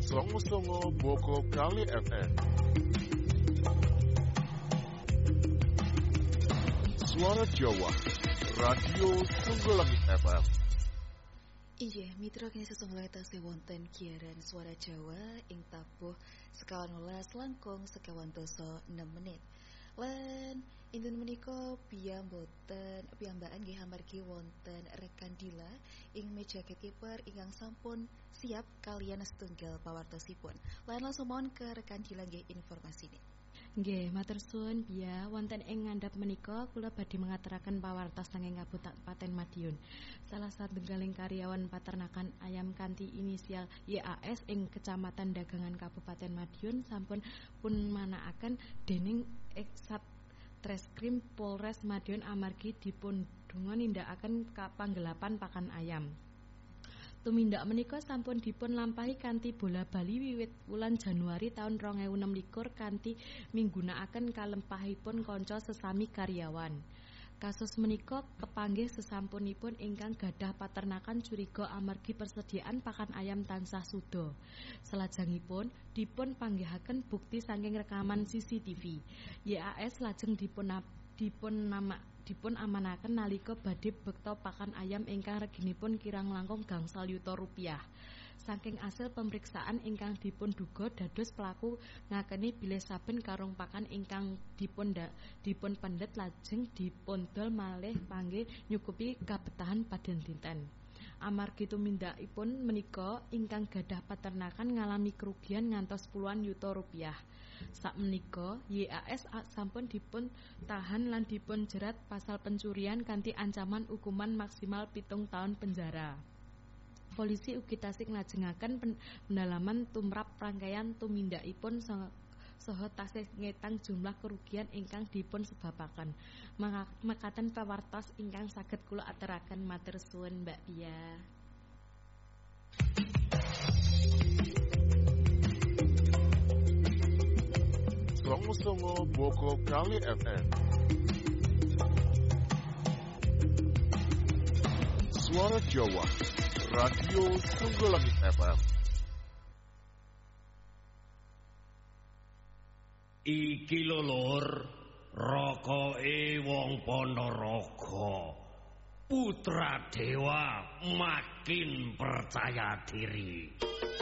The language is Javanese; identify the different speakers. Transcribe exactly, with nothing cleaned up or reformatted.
Speaker 1: Songo-songo Boko Kali F M. Suara Jawa, Radio Sunggulangit F M.
Speaker 2: Iya, mitra kini sesungguhnya tasih wonten kiaran Suara Jawa ing tabuh sekawan welas langkung sekawan doso enam menit. Lan indun menika piyamboten piyambakan nggih amargi wonten rekan Dila ing meja kekiper ingkang sampun siap kalian setunggal pawartosipun. Lan langsung mohon ke rekan Dila nggih informasine.
Speaker 3: Nggih, matur suwun biya wonten ing ngandhap menika kula badhe mengaturaken pawartos saking Kabupaten Madiun. Salah satunggaling karyawan paternakan ayam kanthi inisial Y A S ing Kecamatan Dagangan Kabupaten Madiun sampun pun manakaken dening Eksat Treskrim Polres Madiun amargi dipun donga nindakaken panggelapan pakan ayam. Tumindak menika sampun dipun lampahi kanthi bola bali wiwit wulan Januari taun rong ewu enem likur kanthi minggunakaken kalempahipun kanca sesami karyawan. Kasus menika kepanggih sesampunipun ingkang gadah paternakan curiga amargi persediaan pakan ayam tansah suda. Salajengipun dipun panggihaken bukti saking rekaman C C T V. Y A S lajeng dipun dipun nama dipun amanaken nalika badhe bekta pakan ayam ingkang reginipun kirang langkung gangsal yuta rupiah. Saking asil pemeriksaan ingkang dipun duga dados pelaku ngakeni bilih saben karung pakan ingkang dipun da, dipun pendet lajeng dipun dol malih panggih nyukupi kabetahan paden dinten. Amargi tumindakipun menika ingkang gadah paternakan ngalami kerugian ngantos puluhan yuta rupiah. Sakmenika Y A S sampun dipun tahan lan dipun jerat pasal pencurian kanthi ancaman hukuman maksimal pitung tahun penjara. Polisi ugi tasih nglajengaken pendalaman tumrap rangkaian tumindakipun saha tasih ngetang jumlah kerugian ingkang dipun sebabaken. Mekaten pawartos ingkang saged kula aturaken, matur suwun Mbak Pia.
Speaker 1: Songo-songo Boko Kali F M. Suara Jawa, Radio Sunggulangit F M.
Speaker 4: Iki lho Lur, rokoke wong Ponorogo. Putra Dewa makin percaya diri.